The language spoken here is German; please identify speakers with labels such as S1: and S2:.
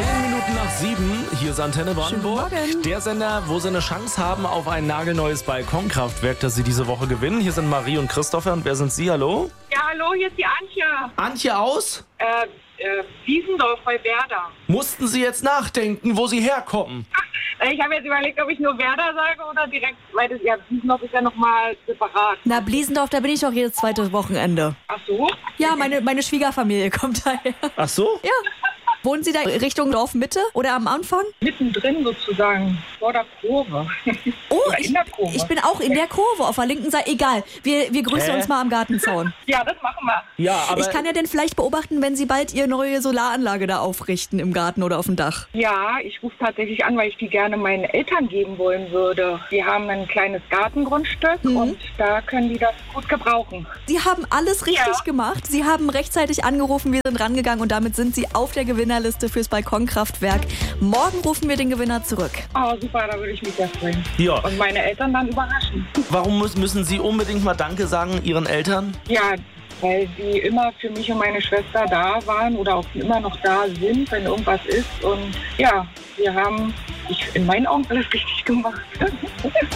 S1: 7:10, hier ist Antenne Brandenburg. Der Sender, wo Sie eine Chance haben auf ein nagelneues Balkonkraftwerk, das Sie diese Woche gewinnen. Hier sind Marie und Christopher. Und wer sind Sie? Hallo?
S2: Ja, hallo, hier ist die Antje.
S1: Antje aus?
S2: Wiesendorf bei Werder.
S1: Mussten Sie jetzt nachdenken, wo Sie herkommen?
S2: Ich habe jetzt überlegt, ob ich nur Werder sage oder direkt, weil das, ja, Wiesendorf ist ja nochmal separat.
S3: Na, Bliesendorf, da bin ich auch jedes zweite Wochenende.
S2: Ach so?
S3: Ja, meine Schwiegerfamilie kommt daher.
S1: Ach so?
S3: Ja. Wohnen Sie da Richtung Dorfmitte oder am Anfang?
S2: Mittendrin sozusagen, vor der Kurve.
S3: Oh,
S2: Oder in der Kurve.
S3: ich bin auch in der Kurve auf der linken Seite. Egal, wir grüßen uns mal am Gartenzaun.
S2: Ja, das machen wir.
S1: Ja, aber
S3: Ich kann ja denn vielleicht beobachten, wenn Sie bald Ihre neue Solaranlage da aufrichten im Garten oder auf dem Dach.
S2: Ja, ich rufe tatsächlich an, weil ich die gerne meinen Eltern geben wollen würde. Die haben ein kleines Gartengrundstück und da können die das gut gebrauchen.
S3: Sie haben alles richtig gemacht. Sie haben rechtzeitig angerufen, wir sind rangegangen und damit sind Sie auf der Gewinnerliste fürs Balkonkraftwerk. Morgen rufen wir den Gewinner zurück.
S2: Oh, super, da würde ich mich sehr freuen.
S1: Ja.
S2: Und meine Eltern dann überraschen.
S1: Warum müssen Sie unbedingt mal Danke sagen Ihren Eltern?
S2: Ja, weil sie immer für mich und meine Schwester da waren oder auch immer noch da sind, wenn irgendwas ist. Und ja, wir haben in meinen Augen alles richtig gemacht.